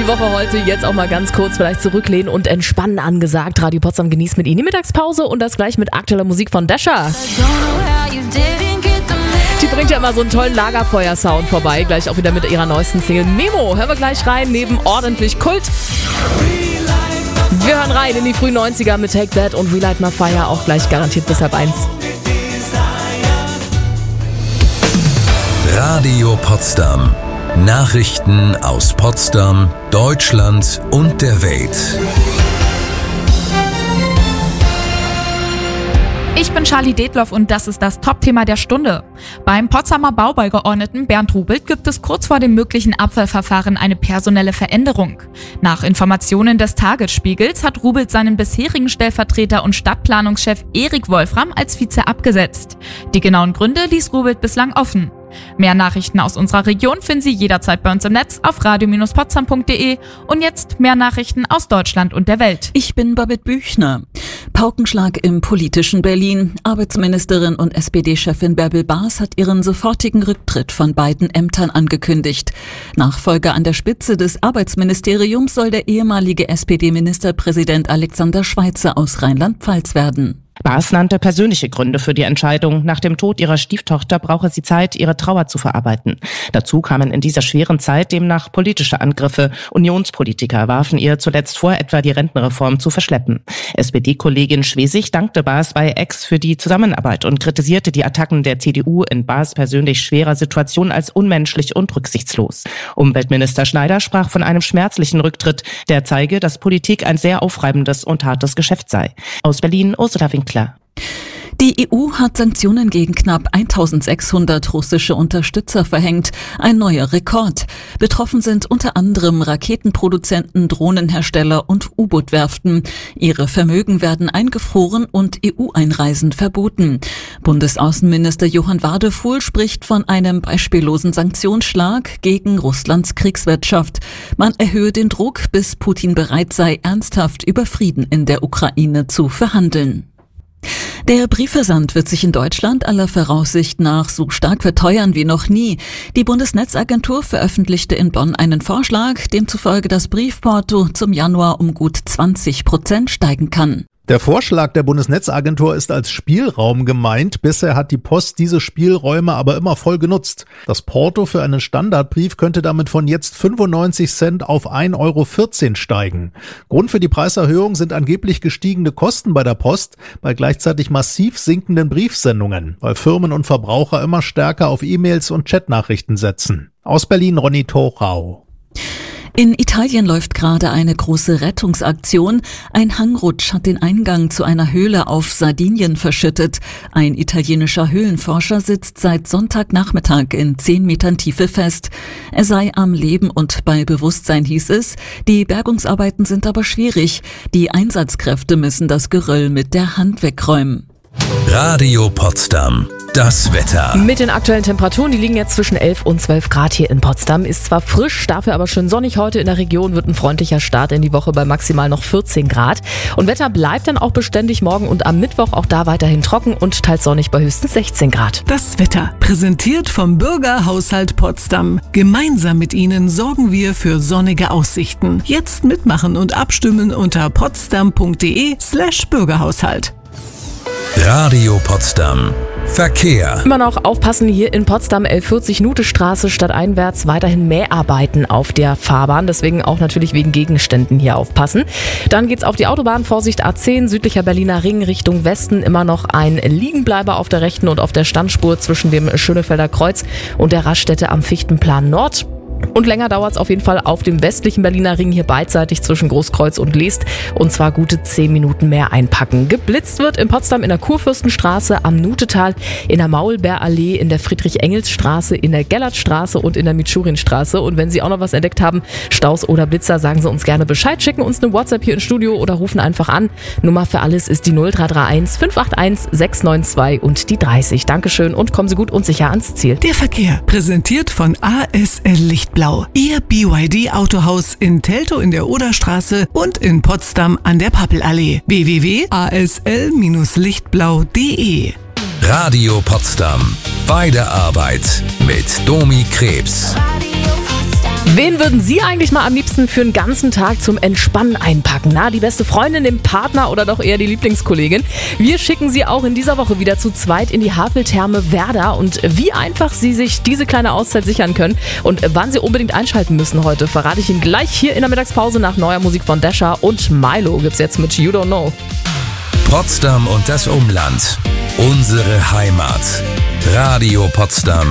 die Woche heute. Jetzt auch mal ganz kurz vielleicht zurücklehnen und entspannen angesagt. Radio Potsdam genießt mit Ihnen die Mittagspause und das gleich mit aktueller Musik von Dasha. Die bringt ja immer so einen tollen Lagerfeuer-Sound vorbei. Gleich auch wieder mit ihrer neuesten Single Memo. Hören wir gleich rein, neben ordentlich Kult. Wir hören rein in die frühen 90er mit Take That und Relight My Fire. Auch gleich garantiert bis 12:30. Radio Potsdam. Nachrichten aus Potsdam, Deutschland und der Welt. Ich bin Charlie Detloff und das ist das Top-Thema der Stunde. Beim Potsdamer Baubaugeordneten Bernd Rubelt gibt es kurz vor dem möglichen Abwahlverfahren eine personelle Veränderung. Nach Informationen des Tagesspiegels hat Rubelt seinen bisherigen Stellvertreter und Stadtplanungschef Erik Wolfram als Vize abgesetzt. Die genauen Gründe ließ Rubelt bislang offen. Mehr Nachrichten aus unserer Region finden Sie jederzeit bei uns im Netz auf radio-potsdam.de und jetzt mehr Nachrichten aus Deutschland und der Welt. Ich bin Babette Büchner. Paukenschlag im politischen Berlin. Arbeitsministerin und SPD-Chefin Bärbel Baas hat ihren sofortigen Rücktritt von beiden Ämtern angekündigt. Nachfolger an der Spitze des Arbeitsministeriums soll der ehemalige SPD-Ministerpräsident Alexander Schweitzer aus Rheinland-Pfalz werden. Baas nannte persönliche Gründe für die Entscheidung. Nach dem Tod ihrer Stieftochter brauche sie Zeit, ihre Trauer zu verarbeiten. Dazu kamen in dieser schweren Zeit demnach politische Angriffe. Unionspolitiker warfen ihr zuletzt vor, etwa die Rentenreform zu verschleppen. SPD-Kollegin Schwesig dankte Baas bei X für die Zusammenarbeit und kritisierte die Attacken der CDU in Baas persönlich schwerer Situation als unmenschlich und rücksichtslos. Umweltminister Schneider sprach von einem schmerzlichen Rücktritt, der zeige, dass Politik ein sehr aufreibendes und hartes Geschäft sei. Aus Berlin, Ursula Winkler. Die EU hat Sanktionen gegen knapp 1600 russische Unterstützer verhängt. Ein neuer Rekord. Betroffen sind unter anderem Raketenproduzenten, Drohnenhersteller und U-Boot-Werften. Ihre Vermögen werden eingefroren und EU-Einreisen verboten. Bundesaußenminister Johann Wadefuhl spricht von einem beispiellosen Sanktionsschlag gegen Russlands Kriegswirtschaft. Man erhöhe den Druck, bis Putin bereit sei, ernsthaft über Frieden in der Ukraine zu verhandeln. Der Briefversand wird sich in Deutschland aller Voraussicht nach so stark verteuern wie noch nie. Die Bundesnetzagentur veröffentlichte in Bonn einen Vorschlag, demzufolge das Briefporto zum Januar um gut 20% steigen kann. Der Vorschlag der Bundesnetzagentur ist als Spielraum gemeint. Bisher hat die Post diese Spielräume aber immer voll genutzt. Das Porto für einen Standardbrief könnte damit von jetzt 95 Cent auf 1,14 € steigen. Grund für die Preiserhöhung sind angeblich gestiegene Kosten bei der Post, bei gleichzeitig massiv sinkenden Briefsendungen, weil Firmen und Verbraucher immer stärker auf E-Mails und Chatnachrichten setzen. Aus Berlin, Ronny Thorau. In Italien läuft gerade eine große Rettungsaktion. Ein Hangrutsch hat den Eingang zu einer Höhle auf Sardinien verschüttet. Ein italienischer Höhlenforscher sitzt seit Sonntagnachmittag in 10 Metern Tiefe fest. Er sei am Leben und bei Bewusstsein, hieß es. Die Bergungsarbeiten sind aber schwierig. Die Einsatzkräfte müssen das Geröll mit der Hand wegräumen. Radio Potsdam. Das Wetter. Mit den aktuellen Temperaturen, die liegen jetzt zwischen 11 und 12 Grad hier in Potsdam. Ist zwar frisch, dafür aber schön sonnig heute in der Region. Wird ein freundlicher Start in die Woche bei maximal noch 14 Grad. Und Wetter bleibt dann auch beständig morgen und am Mittwoch auch da weiterhin trocken und teils sonnig bei höchstens 16 Grad. Das Wetter, präsentiert vom Bürgerhaushalt Potsdam. Gemeinsam mit Ihnen sorgen wir für sonnige Aussichten. Jetzt mitmachen und abstimmen unter potsdam.de/Bürgerhaushalt. Radio Potsdam. Verkehr. Immer noch aufpassen hier in Potsdam, L40-Nute-Straße stadteinwärts, weiterhin Mäharbeiten auf der Fahrbahn, deswegen auch natürlich wegen Gegenständen hier aufpassen. Dann geht's auf die Autobahn, Vorsicht A10, südlicher Berliner Ring Richtung Westen, immer noch ein Liegenbleiber auf der rechten und auf der Standspur zwischen dem Schönefelder Kreuz und der Raststätte am Fichtenplan Nord. Und länger dauert es auf jeden Fall auf dem westlichen Berliner Ring hier beidseitig zwischen Großkreuz und Leest und zwar gute 10 Minuten mehr einpacken. Geblitzt wird in Potsdam in der Kurfürstenstraße, am Nutetal, in der Maulbeerallee, in der Friedrich-Engels-Straße, in der Gellertstraße und in der Mitschurinstraße. Und wenn Sie auch noch was entdeckt haben, Staus oder Blitzer, sagen Sie uns gerne Bescheid, schicken uns eine WhatsApp hier ins Studio oder rufen einfach an. Nummer für alles ist die 0331 581 692 und die 30. Dankeschön und kommen Sie gut und sicher ans Ziel. Der Verkehr, präsentiert von ASL Lichtblau. Ihr BYD-Autohaus in Teltow in der Oderstraße und in Potsdam an der Pappelallee. www.asl-lichtblau.de. Radio Potsdam. Bei der Arbeit mit Domi Krebs. Radio Potsdam. Wen würden Sie eigentlich mal am liebsten für einen ganzen Tag zum Entspannen einpacken? Na, die beste Freundin, den Partner oder doch eher die Lieblingskollegin? Wir schicken Sie auch in dieser Woche wieder zu zweit in die Haveltherme Werder. Und wie einfach Sie sich diese kleine Auszeit sichern können und wann Sie unbedingt einschalten müssen heute, verrate ich Ihnen gleich hier in der Mittagspause nach neuer Musik von Desha und Milo gibt's jetzt mit You Don't Know. Potsdam und das Umland. Unsere Heimat. Radio Potsdam.